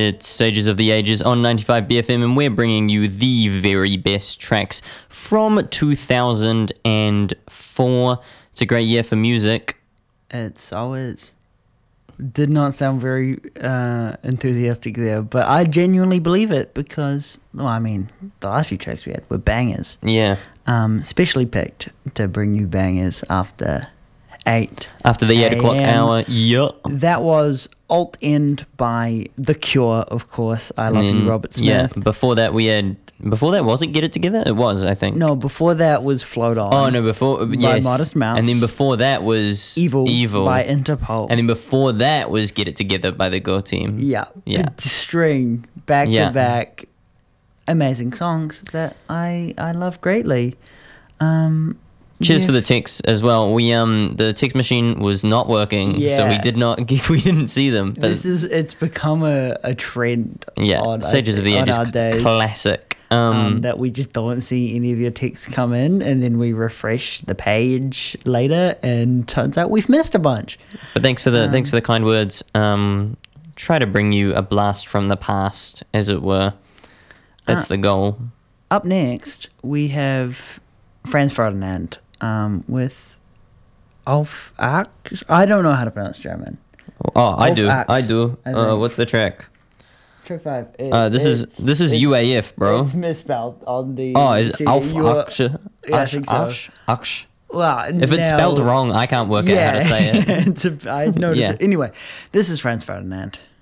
It's Sages of the Ages on 95 BFM, and we're bringing you the very best tracks from 2004. It's a great year for music. It's always... Did not sound very enthusiastic there, but I genuinely believe it because, well, I mean, the last few tracks we had were bangers. Yeah. Specially picked to bring you bangers after 8. After the 8 o'clock hour, yeah. That was Alt End by The Cure, of course. I Love You, Robert Smith. Yeah, before that was it Get It Together? It was, I think. No, before that was Float On. Oh, no, by Modest Mouse. And then before that was Evil by Interpol. And then before that was Get It Together by the Go Team. Yeah. The string, back to back. Amazing songs that I love greatly. Cheers for the text as well. We the text machine was not working, so we didn't see them. But it's become a trend. Yeah, Sages of the Ages classic. That we just don't see any of your texts come in, and then we refresh the page later, and turns out we've missed a bunch. But thanks for the kind words. Try to bring you a blast from the past, as it were. That's the goal. Up next, we have Franz Ferdinand with Auf Achs. I don't know how to pronounce German. Oh, I do. What's the track? Track 5. This is UAF, bro. It's misspelled on the. Oh, is it Auf Achs? Yeah, I think so. Achs. Well, if it's spelled wrong, I can't work out how to say it. I noticed it. Anyway, this is Franz Ferdinand.